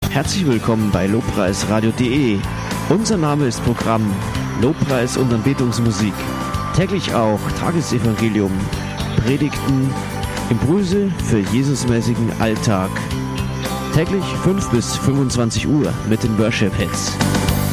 Herzlich willkommen bei lobpreisradio.de. Unser Name ist Programm Lobpreis und Anbetungsmusik. Täglich auch Tagesevangelium, Predigten, Impulse für Jesusmäßigen Alltag. Täglich 5 bis 25 Uhr mit den Worship Hits.